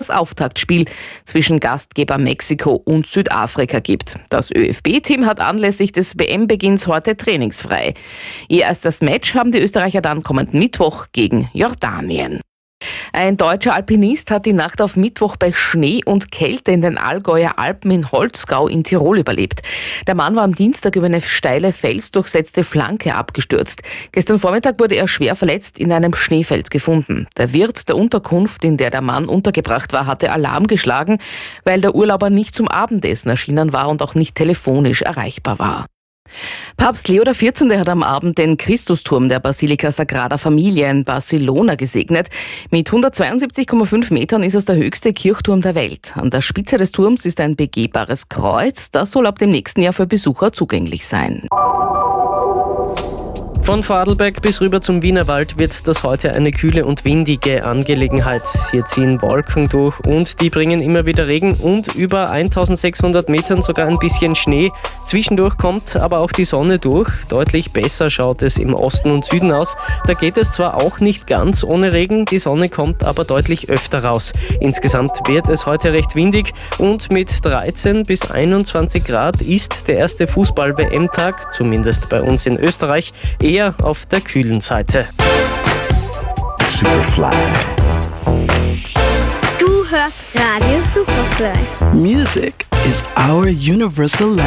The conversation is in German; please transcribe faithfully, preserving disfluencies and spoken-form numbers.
das Auftaktspiel zwischen Gastgeber Mexiko und Südafrika gibt. Das ÖFB-Team hat anlässlich des W M-Beginns heute trainingsfrei. Ihr erstes Match haben die Österreicher dann kommenden Mittwoch gegen Jordanien. Ein deutscher Alpinist hat die Nacht auf Mittwoch bei Schnee und Kälte in den Allgäuer Alpen in Holzgau in Tirol überlebt. Der Mann war am Dienstag über eine steile, felsdurchsetzte Flanke abgestürzt. Gestern Vormittag wurde er schwer verletzt in einem Schneefeld gefunden. Der Wirt der Unterkunft, in der der Mann untergebracht war, hatte Alarm geschlagen, weil der Urlauber nicht zum Abendessen erschienen war und auch nicht telefonisch erreichbar war. Papst Leo der vierzehnte hat am Abend den Christusturm der Basilika Sagrada Familia in Barcelona gesegnet. Mit hundertzweiundsiebzig Komma fünf Metern ist es der höchste Kirchturm der Welt. An der Spitze des Turms ist ein begehbares Kreuz. Das soll ab dem nächsten Jahr für Besucher zugänglich sein. Von Vorarlberg bis rüber zum Wienerwald wird das heute eine kühle und windige Angelegenheit. Hier ziehen Wolken durch und die bringen immer wieder Regen und über eintausendsechshundert Metern sogar ein bisschen Schnee. Zwischendurch kommt aber auch die Sonne durch. Deutlich besser schaut es im Osten und Süden aus. Da geht es zwar auch nicht ganz ohne Regen, die Sonne kommt aber deutlich öfter raus. Insgesamt wird es heute recht windig und mit dreizehn bis einundzwanzig Grad ist der erste Fußball-W M-Tag, zumindest bei uns in Österreich, eher auf der kühlen Seite. Superfly. Du hörst Radio Superfly. Music is our universal language.